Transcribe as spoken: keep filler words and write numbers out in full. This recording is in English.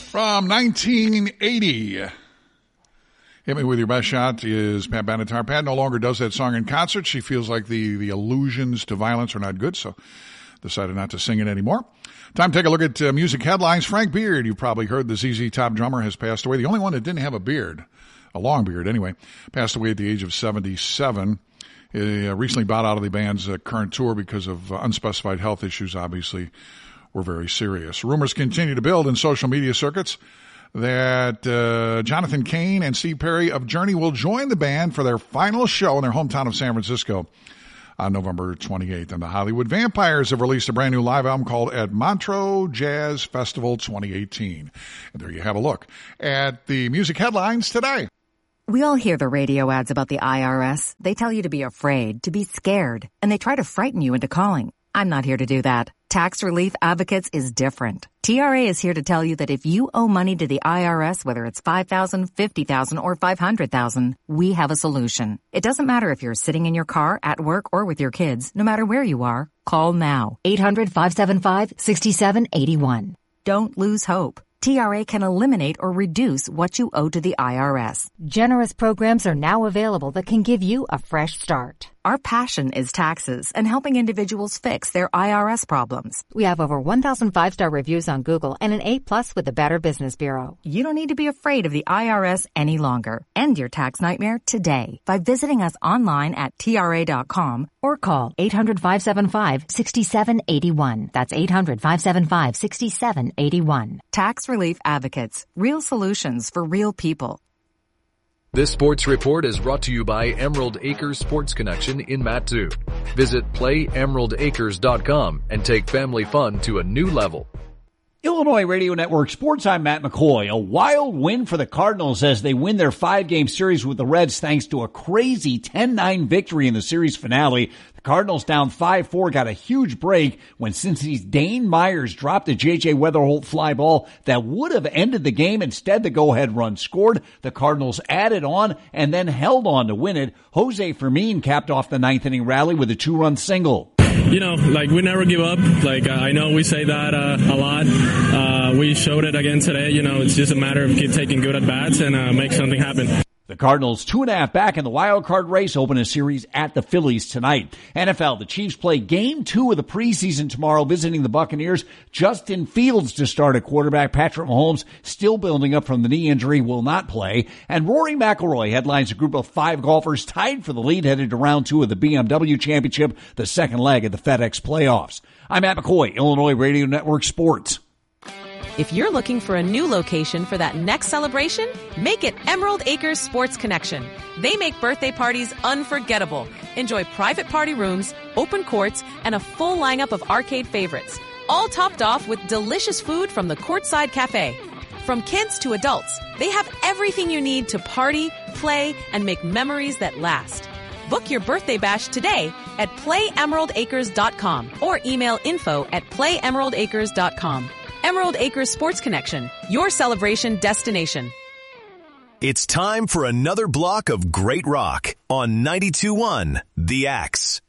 From nineteen eighty. Hit Me With Your Best Shot is Pat Benatar. Pat no longer does that song in concert. She feels like the, the allusions to violence are not good, so decided not to sing it anymore. Time to take a look at uh, music headlines. Frank Beard, you've probably heard, the Z Z Top drummer, has passed away. The only one that didn't have a beard, a long beard anyway, passed away at the age of seventy-seven. He uh, recently bowed out of the band's uh, current tour because of uh, unspecified health issues, obviously were very serious. Rumors continue to build in social media circuits that uh, Jonathan Cain and Steve Perry of Journey will join the band for their final show in their hometown of San Francisco on November twenty-eighth. And the Hollywood Vampires have released a brand new live album called At Montreux Jazz Festival twenty eighteen. And there you have a look at the music headlines today. We all hear the radio ads about the I R S. They tell you to be afraid, to be scared, and they try to frighten you into calling. I'm not here to do that. Tax Relief Advocates is different. T R A is here to tell you that if you owe money to the I R S, whether it's five thousand dollars, fifty thousand dollars, or five hundred thousand dollars, we have a solution. It doesn't matter if you're sitting in your car, at work, or with your kids. No matter where you are, call now. eight hundred, five seven five, six seven eight one. Don't lose hope. T R A can eliminate or reduce what you owe to the I R S. Generous programs are now available that can give you a fresh start. Our passion is taxes and helping individuals fix their I R S problems. We have over one thousand five-star reviews on Google and an A plus with the Better Business Bureau. You don't need to be afraid of the I R S any longer. End your tax nightmare today by visiting us online at T R A dot com or call eight hundred, five seven five, six seven eight one. That's eight hundred, five seven five, six seven eight one. Tax Relief Advocates. Real solutions for real people. This sports report is brought to you by Emerald Acres Sports Connection in Mattoon. Visit play emerald acres dot com and take family fun to a new level. Illinois Radio Network Sports, I'm Matt McCoy. A wild win for the Cardinals as they win their five-game series with the Reds thanks to a crazy ten nine victory in the series finale. The Cardinals down five four got a huge break when Cincy's Dane Myers dropped a J J Weatherholt fly ball that would have ended the game. Instead, the go-ahead run scored. The Cardinals added on and then held on to win it. Jose Fermin capped off the ninth inning rally with a two-run single. You know, like, we never give up. Like, uh, I know we say that uh, a lot. Uh, we showed it again today. You know, it's just a matter of keep taking good at-bats and uh, make something happen. The Cardinals, two and a half back in the wild card race, open a series at the Phillies tonight. N F L, the Chiefs play game two of the preseason tomorrow, visiting the Buccaneers. Justin Fields to start at quarterback. Patrick Mahomes, still building up from the knee injury, will not play. And Rory McIlroy headlines a group of five golfers tied for the lead headed to round two of the B M W Championship, the second leg of the FedEx playoffs. I'm Matt McCoy, Illinois Radio Network Sports. If you're looking for a new location for that next celebration, make it Emerald Acres Sports Connection. They make birthday parties unforgettable. Enjoy private party rooms, open courts, and a full lineup of arcade favorites, all topped off with delicious food from the Courtside Cafe. From kids to adults, they have everything you need to party, play, and make memories that last. Book your birthday bash today at play emerald acres dot com or email info at play emerald acres dot com. Emerald Acres Sports Connection, your celebration destination. It's time for another block of great rock on ninety-two point one The Axe.